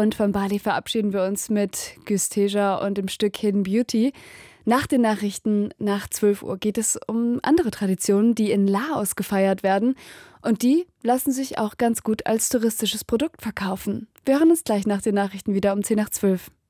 Und von Bali verabschieden wir uns mit Gysteja und dem Stück Hidden Beauty. Nach den Nachrichten nach 12 Uhr geht es um andere Traditionen, die in Laos gefeiert werden. Und die lassen sich auch ganz gut als touristisches Produkt verkaufen. Wir hören uns gleich nach den Nachrichten wieder um 10 nach 12.